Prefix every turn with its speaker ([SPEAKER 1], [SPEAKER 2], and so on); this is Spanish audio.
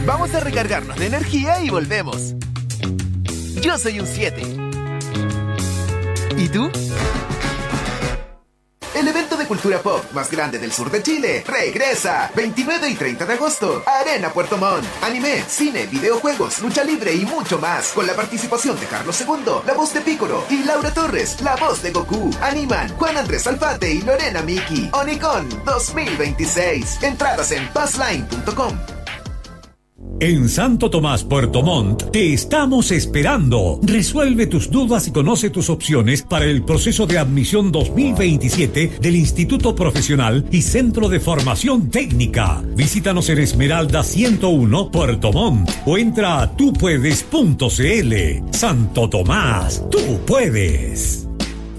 [SPEAKER 1] Vamos a recargarnos de energía y volvemos. Yo soy un 7. ¿Y tú? El evento de cultura pop más grande del sur de Chile regresa 29 y 30 de agosto. Arena Puerto Montt. Anime, cine, videojuegos, lucha libre y mucho más. Con la participación de Carlos II, la voz de Piccolo, y Laura Torres, la voz de Goku. Animan Juan Andrés Alfate y Lorena Miki. Onicon 2026. Entradas en passline.com.
[SPEAKER 2] En Santo Tomás, Puerto Montt, te estamos esperando. Resuelve tus dudas y conoce tus opciones para el proceso de admisión 2027 del Instituto Profesional y Centro de Formación Técnica. Visítanos en Esmeralda 101, Puerto Montt, o entra a tupuedes.cl. Santo Tomás, tú puedes.